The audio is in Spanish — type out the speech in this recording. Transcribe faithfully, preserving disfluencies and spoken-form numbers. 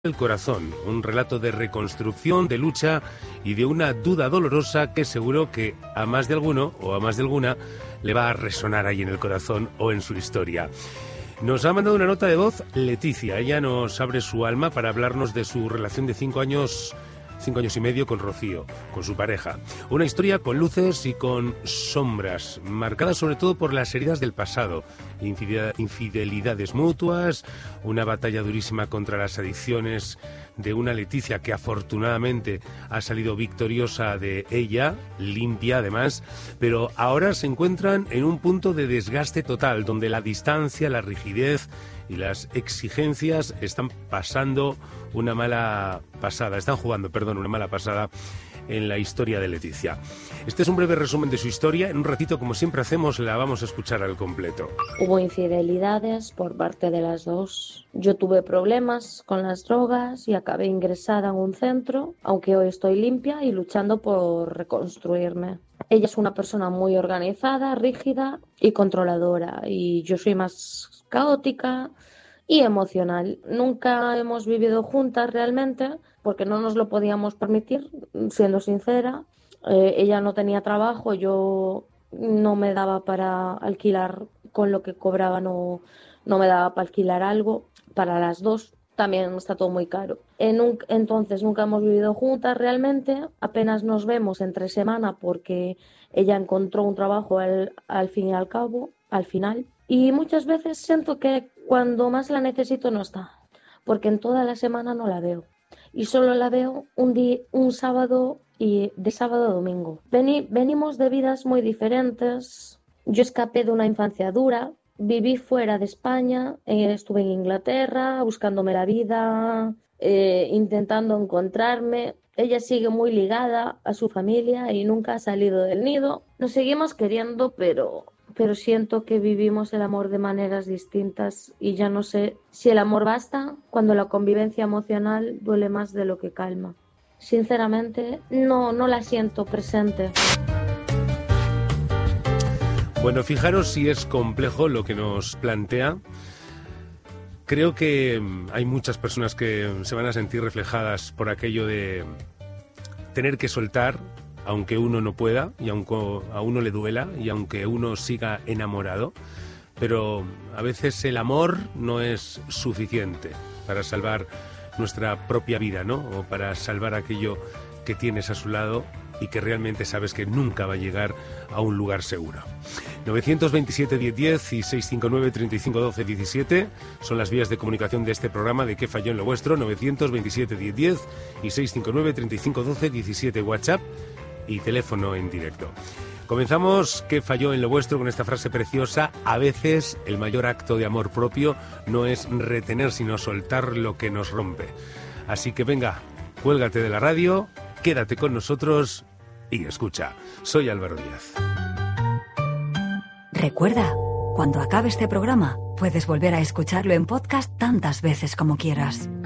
El corazón, un relato de reconstrucción, de lucha y de una duda dolorosa que seguro que a más de alguno o a más de alguna le va a resonar ahí en el corazón o en su historia. Nos ha mandado una nota de voz Leticia. Ella nos abre su alma para hablarnos de su relación de cinco años, cinco años y medio con Rocío, con su pareja. Una historia con luces y con sombras, marcada sobre todo por las heridas del pasado, infidelidades mutuas, una batalla durísima contra las adicciones de una Leticia que afortunadamente ha salido victoriosa de ella, limpia además, pero ahora se encuentran en un punto de desgaste total, donde la distancia, la rigidez y las exigencias están pasando una mala pasada, están jugando, perdón, una mala pasada en la historia de Leticia. Este es un breve resumen de su historia. En un ratito, como siempre hacemos, la vamos a escuchar al completo. Hubo infidelidades por parte de las dos. Yo tuve problemas con las drogas y acabé ingresada en un centro, aunque hoy estoy limpia y luchando por reconstruirme. Ella es una persona muy organizada, rígida y controladora, y yo soy más caótica y emocional. Nunca hemos vivido juntas realmente porque no nos lo podíamos permitir, siendo sincera. Eh, ella no tenía trabajo, yo no me daba para alquilar, con lo que cobraba no, no me daba para alquilar algo para las dos. También está todo muy caro. En un, entonces nunca hemos vivido juntas realmente, apenas nos vemos entre semana porque ella encontró un trabajo al, al fin y al cabo, al final. Y muchas veces siento que cuando más la necesito no está, porque en toda la semana no la veo. Y solo la veo un día, un sábado y de sábado a domingo. Veni, venimos de vidas muy diferentes. Yo escapé de una infancia dura, viví fuera de España, eh, estuve en Inglaterra buscándome la vida, eh, intentando encontrarme. Ella sigue muy ligada a su familia y nunca ha salido del nido. Nos seguimos queriendo, pero... pero siento que vivimos el amor de maneras distintas y ya no sé si el amor basta cuando la convivencia emocional duele más de lo que calma. Sinceramente, no, no la siento presente. Bueno, fijaros si es complejo lo que nos plantea. Creo que hay muchas personas que se van a sentir reflejadas por aquello de tener que soltar, aunque uno no pueda y aunque a uno le duela y aunque uno siga enamorado, pero a veces el amor no es suficiente para salvar nuestra propia vida, ¿no? O para salvar aquello que tienes a su lado y que realmente sabes que nunca va a llegar a un lugar seguro. novecientos veintisiete diez diez y seiscientos cincuenta y nueve treinta y cinco doce diecisiete son las vías de comunicación de este programa de ¿Qué falló en lo vuestro? novecientos veintisiete diez diez y seiscientos cincuenta y nueve treinta y cinco doce diecisiete, WhatsApp y teléfono en directo. Comenzamos ¿Qué falló en lo vuestro? Con esta frase preciosa: a veces el mayor acto de amor propio no es retener, sino soltar lo que nos rompe. Así que venga, cuélgate de la radio, quédate con nosotros y escucha. Soy Álvaro Díaz. Recuerda, cuando acabe este programa, puedes volver a escucharlo en podcast tantas veces como quieras.